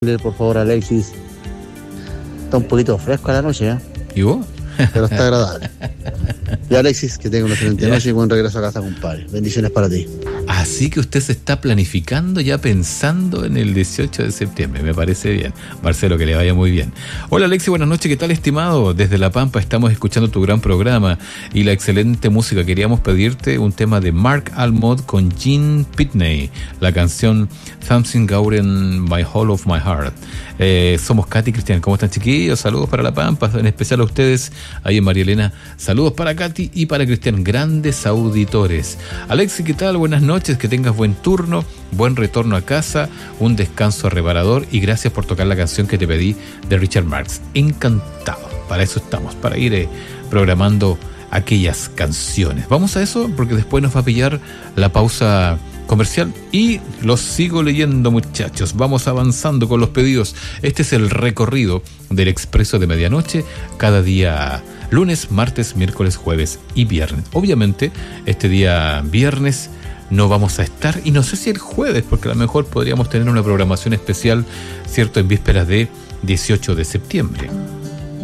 Por favor, Alexis. Está un poquito fresco a la noche, ¿eh? ¿Y vos? Pero está agradable. Y Alexis, que tenga una excelente noche y buen regreso a casa, compadre. Bendiciones para ti. Así que usted se está planificando, ya pensando en el 18 de septiembre. Me parece bien. Marcelo, que le vaya muy bien. Hola, Alexis, buenas noches. ¿Qué tal, estimado? Desde La Pampa estamos escuchando tu gran programa y la excelente música. Queríamos pedirte un tema de Mark Almond con Gene Pitney, la canción Something Out in My Hall of My Heart. Somos Katy y Cristian. ¿Cómo están, chiquillos? Saludos para La Pampa, en especial a ustedes ahí en María Elena. Saludos para Katy y para Cristian, grandes auditores. Alexis, ¿qué tal? Buenas noches, que tengas buen turno, buen retorno a casa, un descanso reparador y gracias por tocar la canción que te pedí de Richard Marx. Encantado, para eso estamos, para ir programando aquellas canciones. Vamos a eso porque después nos va a pillar la pausa comercial y los sigo leyendo, muchachos. Vamos avanzando con los pedidos. Este es el recorrido del Expreso de Medianoche, cada día lunes, martes, miércoles, jueves y viernes. Obviamente este día viernes no vamos a estar, y no sé si el jueves, porque a lo mejor podríamos tener una programación especial, cierto, en vísperas de 18 de septiembre.